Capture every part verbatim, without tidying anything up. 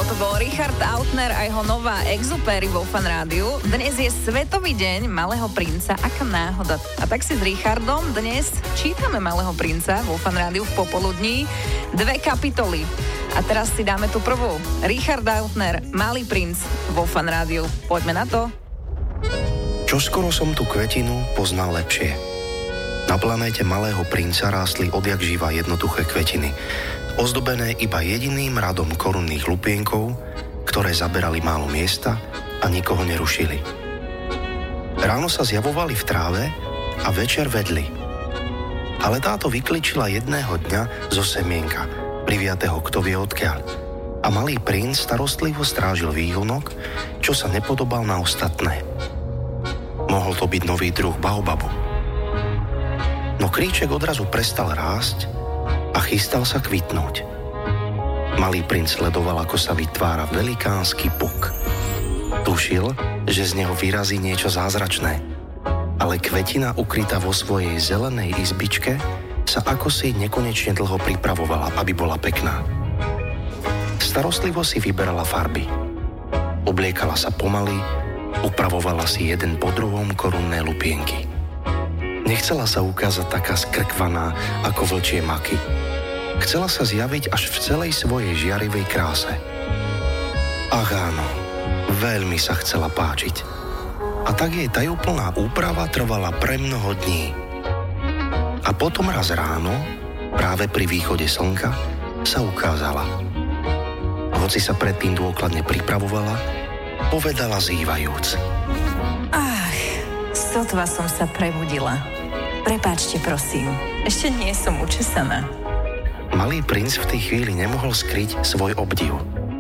to bol Richard Autner a jeho nová Exupery vo Fan Rádiu. Dnes je Svetový deň Malého princa. Aká náhoda. A tak si s Richardom dnes čítame Malého princa vo Fan Rádiu v popoludní. Dve kapitoly. A teraz si dáme tú prvú. Richard Autner, Malý princ vo Fan Rádiu. Poďme na to. Čoskoro som tú kvetinu poznal lepšie. Na planéte Malého princa rástli odjak živa jednoduché kvetiny, ozdobené iba jediným radom korunných lupienkov, ktoré zaberali málo miesta a nikoho nerušili. Ráno sa zjavovali v tráve a večer vedli. Ale táto vykličila jedného dňa zo semienka, priviatého kto vie odkiaľ. A malý princ starostlivo strážil výhonok, čo sa nepodobal na ostatné. Mohol to byť nový druh baobabu. No kríček odrazu prestal rásť a chystal sa kvitnúť. Malý princ sledoval, ako sa vytvára velikánsky puk. Tušil, že z neho vyrazí niečo zázračné, ale kvetina ukrytá vo svojej zelenej izbičke sa akosi nekonečne dlho pripravovala, aby bola pekná. Starostlivo si vyberala farby. Obliekala sa pomaly, upravovala si jeden po druhom korunné lupienky. Nechcela sa ukázať taká skrkvaná ako vlčie maky. Chcela sa zjaviť až v celej svojej žiarivej kráse. Ach áno, veľmi sa chcela páčiť. A tak jej tajúplná úprava trvala premnoho dní. A potom raz ráno, práve pri východe slnka, sa ukázala. Hoci sa predtým dôkladne pripravovala, povedala zývajúc. Ach, sotva som sa prebudila. Prepáčte, prosím, ešte nie som učesaná. Malý princ v tej chvíli nemohol skryť svoj obdiv.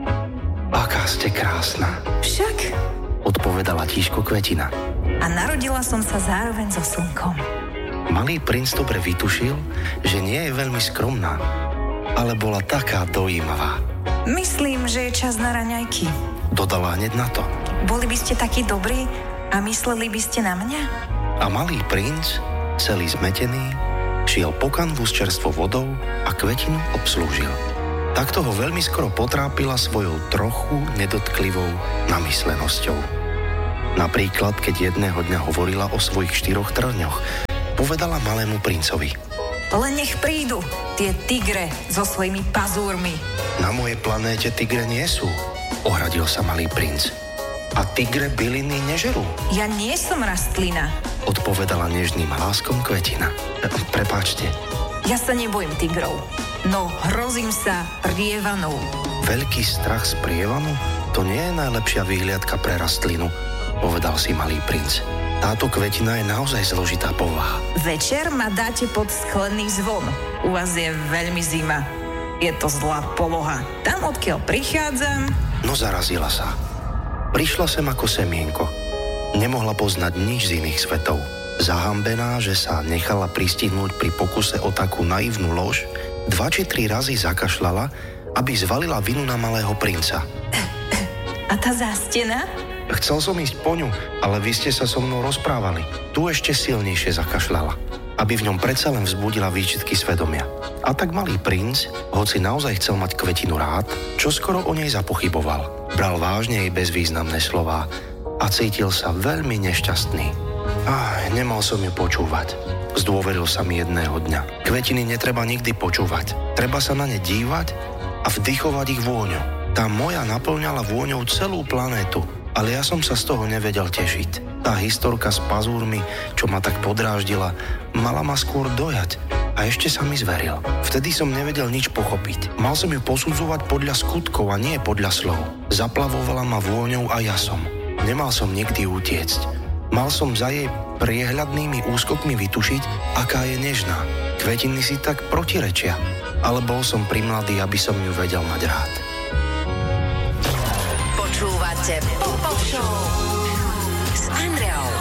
Aká ste krásna. Však? Odpovedala tížko kvetina. A narodila som sa zároveň so slnkom. Malý princ dobre vytušil, že nie je veľmi skromná, ale bola taká dojímavá. Myslím, že je čas na raňajky. Dodala hneď na to. Boli by ste takí dobrí a mysleli by ste na mňa? A malý princ, celý zmetený, šiel po kanvu s čerstvou vodou a kvetinu obslúžil. Takto ho veľmi skoro potrápila svojou trochu nedotklivou namyslenosťou. Napríklad, keď jedného dňa hovorila o svojich štyroch trňoch, povedala malému princovi. Len nech prídu tie tigre so svojimi pazúrmi. Na mojej planéte tigre nie sú, ohradil sa malý princ. A tigre byliny nežerú. Ja nie som rastlina, odpovedala nežným hláskom kvetina. E, prepáčte. Ja sa nebojím tigrov, no hrozím sa prievanou. Veľký strach z prievanu? To nie je najlepšia vyhliadka pre rastlinu, povedal si malý princ. Táto kvetina je naozaj zložitá povaha. Večer ma dáte pod sklený zvon. U vás je veľmi zima. Je to zlá poloha. Tam, odkiaľ prichádzam... No zarazila sa. Prišla sem ako semienko. Nemohla poznať nič z iných svetov. Zahambená, že sa nechala pristihnúť pri pokuse o takú naivnú lož, dva či tri razy zakašľala, aby zvalila vinu na malého princa. A tá zástena? Chcel som ísť po ňu, ale vy ste sa so mnou rozprávali. Tu ešte silnejšie zakašľala, aby v ňom predsa len vzbudila výčitky svedomia. A tak malý princ, hoci naozaj chcel mať kvetinu rád, čo skoro o nej zapochyboval. Bral vážne jej bezvýznamné slová a cítil sa veľmi nešťastný. Aj, nemal som ju počúvať. Zdôveril sa mi jedného dňa. Kvetiny netreba nikdy počúvať. Treba sa na ne dívať a vdychovať ich vôňu. Tá moja naplňala vôňou celú planétu, ale ja som sa z toho nevedel tešiť. Tá historka s pazúrmi, čo ma tak podráždila, mala ma skôr dojať a ešte sa mi zveril. Vtedy som nevedel nič pochopiť. Mal som ju posudzovať podľa skutkov a nie podľa slov. Zaplavovala ma vôňou a jasom. Nemal som nikdy utiecť. Mal som za jej priehľadnými úskokmi vytušiť, aká je nežná. Kvetiny si tak protirečia, ale bol som primladý, aby som ju vedel mať rád. Počúvate Pop Show.